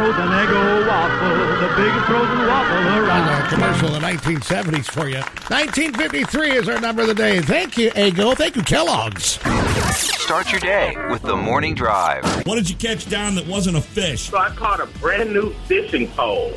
frozen Eggo waffle, the biggest frozen waffle around. A commercial in the 1970s for you. 1953 is our number of the day. Thank you, Eggo. Thank you, Kellogg's. Start your day with the Morning Drive. What did you catch down that wasn't a fish? So I caught a brand new fishing pole.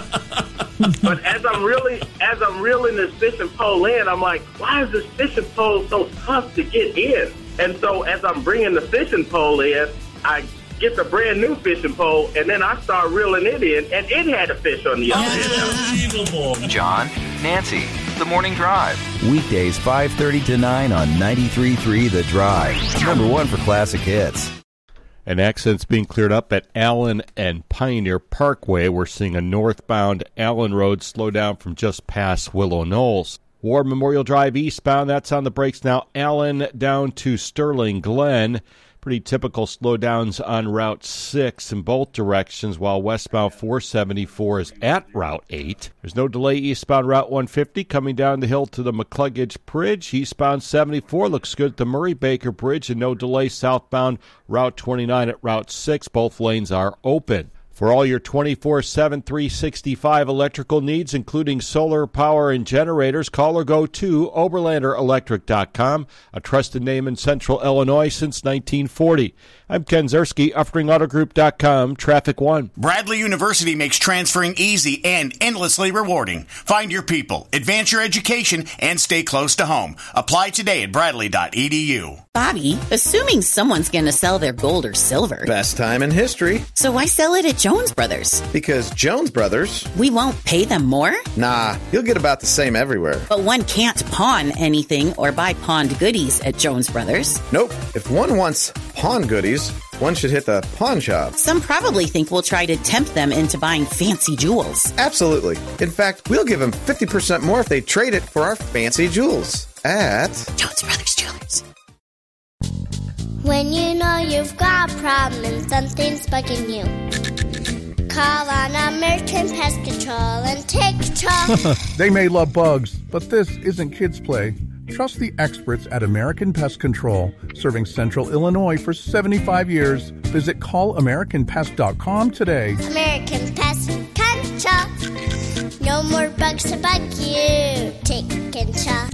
But as I'm reeling this fishing pole in, I'm like, why is this fishing pole so tough to get in? And so as I'm bringing the fishing pole in, I get the brand new fishing pole, and then I start reeling it in, and it had a fish on the other end. Unbelievable. John, Nancy, the Morning Drive. Weekdays 5:30 to 9 on 93.3 The Drive. Number one for classic hits. An accident's being cleared up at Allen and Pioneer Parkway. We're seeing a northbound Allen Road slow down from just past Willow Knolls. War Memorial Drive eastbound, that's on the brakes now. Allen down to Sterling Glen. Pretty typical slowdowns on Route 6 in both directions, while westbound 474 is at Route 8. There's no delay eastbound Route 150 coming down the hill to the McCluggage Bridge. Eastbound 74 looks good at the Murray-Baker Bridge, and no delay southbound Route 29 at Route 6. Both lanes are open. For all your 24/7, 365 electrical needs, including solar power and generators, call or go to OberlanderElectric.com, a trusted name in Central Illinois since 1940. I'm Ken Zerski, UffringAutoGroup.com, Traffic One. Bradley University makes transferring easy and endlessly rewarding. Find your people, advance your education, and stay close to home. Apply today at bradley.edu. Bobby, assuming someone's going to sell their gold or silver. Best time in history. So why sell it at Jones Brothers? Because Jones Brothers... We won't pay them more? Nah, you'll get about the same everywhere. But one can't pawn anything or buy pawned goodies at Jones Brothers. Nope. If one wants pawn goodies, one should hit the pawn shop. Some probably think we'll try to tempt them into buying fancy jewels. Absolutely. In fact, we'll give them 50% more if they trade it for our fancy jewels at Jones Brothers Jewelers. When you know you've got a problem and something's bugging you, call on American Pest Control and take control. They may love bugs, but this isn't kids' play. Trust the experts at American Pest Control, serving Central Illinois for 75 years. Visit callamericanpest.com today. American Pest Control. No more bugs to bug you. Take control.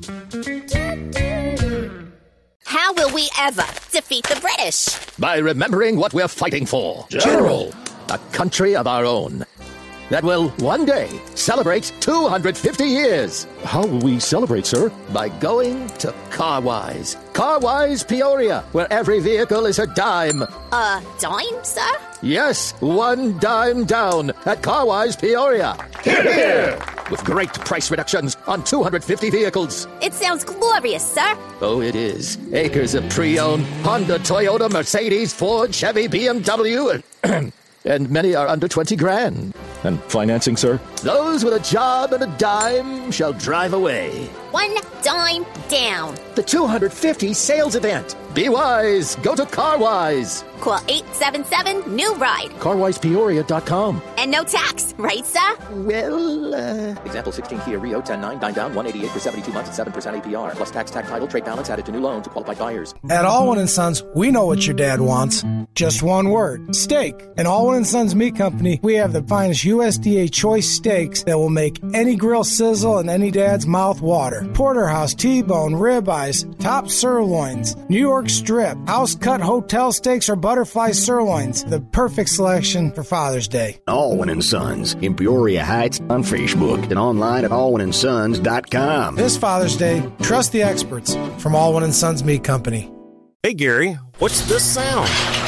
How will we ever defeat the British? By remembering what we're fighting for. General. A country of our own that will one day celebrate 250 years. How will we celebrate, sir? By going to Carwise. Carwise Peoria, where every vehicle is a dime. A dime, sir? Yes, one dime down at Carwise Peoria. Hear, hear! With great price reductions on 250 vehicles. It sounds glorious, sir. Oh, it is. Acres of pre-owned Honda, Toyota, Mercedes, Ford, Chevy, BMW, and many are under 20 grand. And financing, sir? Those with a job and a dime shall drive away. One dime down. The 250 sales event. Be wise. Go to Carwise. Call 877-NEW-RIDE. CarwisePeoria.com. And no tax, right, sir? Well, Example 16 Kia Rio 10.9, 9 down, 188 for 72 months at 7% APR. Plus tax, title, trade balance added to new loan to qualified buyers. At Allwyn & Sons, we know what your dad wants. Just one word, steak. At Allwyn & Sons Meat Company, we have the finest USDA choice steaks that will make any grill sizzle and any dad's mouth water. Porterhouse, T-bone, ribeyes, top sirloins, New York strip, house-cut hotel steaks, or butterfly sirloins. The perfect selection for Father's Day. Allwyn & Sons in Peoria Heights on Facebook and online at allwynsons.com. This Father's Day, trust the experts from Allwyn & Sons Meat Company. Hey, Gary, what's this sound?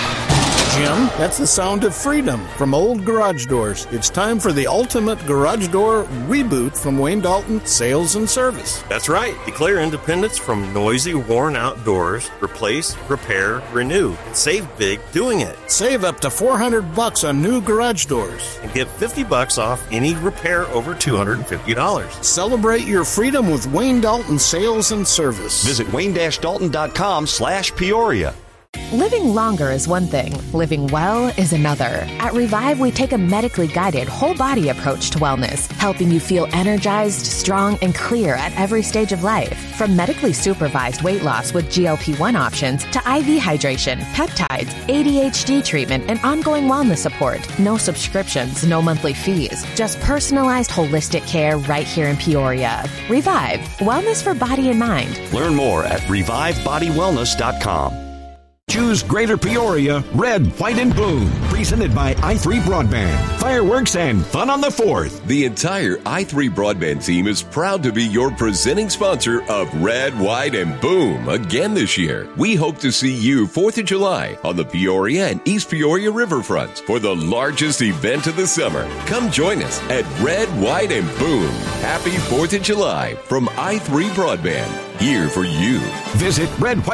Jim, that's the sound of freedom from Old Garage Doors. It's time for the ultimate garage door reboot from Wayne Dalton Sales and Service. That's right. Declare independence from noisy, worn-out doors. Replace, repair, renew. Save big doing it. Save up to $400 on new garage doors. And get $50 off any repair over $250. Celebrate your freedom with Wayne Dalton Sales and Service. Visit wayne-dalton.com/Peoria. Living longer is one thing. Living well is another. At Revive, we take a medically guided, whole-body approach to wellness, helping you feel energized, strong, and clear at every stage of life. From medically supervised weight loss with GLP-1 options to IV hydration, peptides, ADHD treatment, and ongoing wellness support. No subscriptions, no monthly fees. Just personalized holistic care right here in Peoria. Revive. Wellness for body and mind. Learn more at revivebodywellness.com. Choose Greater Peoria, Red, White, and Boom. Presented by i3 Broadband. Fireworks and fun on the 4th. The entire i3 Broadband team is proud to be your presenting sponsor of Red, White, and Boom again this year. We hope to see you 4th of July on the Peoria and East Peoria riverfronts for the largest event of the summer. Come join us at Red, White, and Boom. Happy 4th of July from i3 Broadband. Here for you. Visit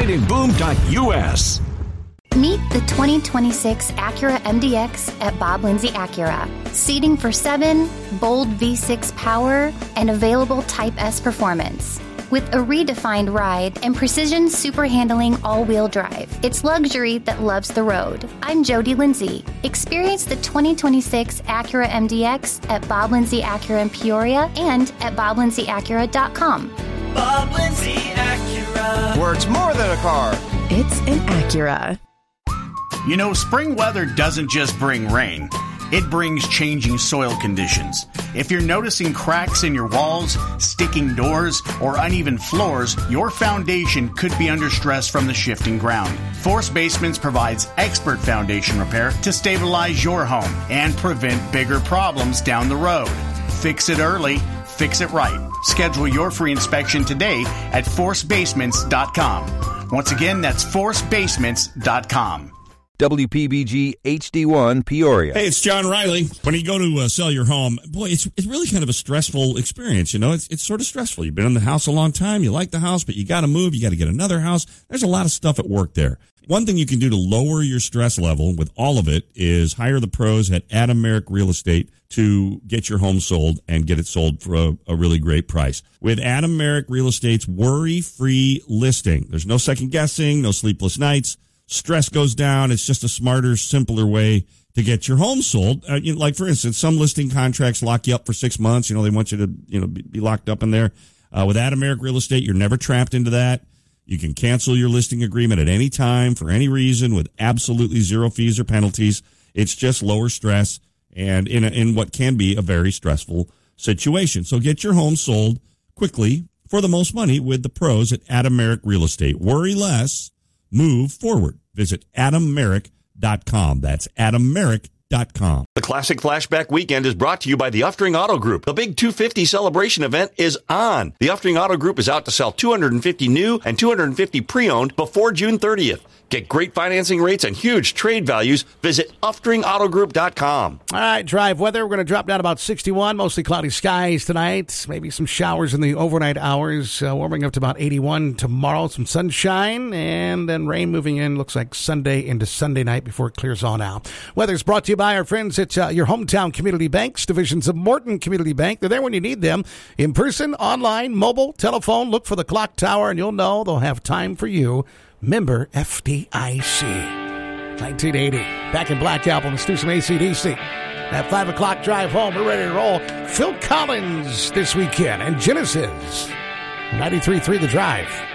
redwhiteandboom.us. Meet the 2026 Acura MDX at Bob Lindsay Acura. Seating for 7, bold V6 power, and available Type S performance. With a redefined ride and precision super handling all-wheel drive. It's luxury that loves the road. I'm Jody Lindsay. Experience the 2026 Acura MDX at Bob Lindsay Acura in Peoria and at BobLindsayAcura.com. Bob Lindsay Acura. Works more than a car. It's an Acura. You know, spring weather doesn't just bring rain. It brings changing soil conditions. If you're noticing cracks in your walls, sticking doors, or uneven floors, your foundation could be under stress from the shifting ground. Force Basements provides expert foundation repair to stabilize your home and prevent bigger problems down the road. Fix it early. Fix it right. Schedule your free inspection today at forcebasements.com. Once again, that's forcebasements.com. WPBG HD1 Peoria. Hey, it's John Riley. When you go to sell your home, boy, it's really kind of a stressful experience. You know, it's sort of stressful. You've been in the house a long time. You like the house, but you got to move. You got to get another house. There's a lot of stuff at work there. One thing you can do to lower your stress level with all of it is hire the pros at Adam Merrick Real Estate to get your home sold and get it sold for a really great price. With Adam Merrick Real Estate's worry-free listing, there's no second guessing, no sleepless nights. Stress goes down. It's just a smarter, simpler way to get your home sold. Like, for instance, some listing contracts lock you up for 6 months. They want you to, be locked up in there. With Adam Merrick Real Estate, you're never trapped into that. You can cancel your listing agreement at any time for any reason with absolutely zero fees or penalties. It's just lower stress and in what can be a very stressful situation. So get your home sold quickly for the most money with the pros at Adam Merrick Real Estate. Worry less, move forward. Visit AdamMerrick.com. That's AdamMerrick.com. The Classic Flashback Weekend is brought to you by the Uftring Auto Group. The big 250 celebration event is on. The Uftring Auto Group is out to sell 250 new and 250 pre-owned before June 30th. Get great financing rates and huge trade values. Visit UftringAutoGroup.com. All right, drive weather. We're going to drop down about 61. Mostly cloudy skies tonight. Maybe some showers in the overnight hours. Warming up to about 81 tomorrow. Some sunshine and then rain moving in. Looks like Sunday into Sunday night before it clears on out. Weather's brought to you by our friends at your hometown community banks, divisions of Morton Community Bank. They're there when you need them. In person, online, mobile, telephone. Look for the clock tower and you'll know they'll have time for you. Member FDIC. 1980. Back in Black Album. Let's do some AC/DC. At 5 o'clock drive home, we're ready to roll. Phil Collins this weekend and Genesis. 93.3 The Drive.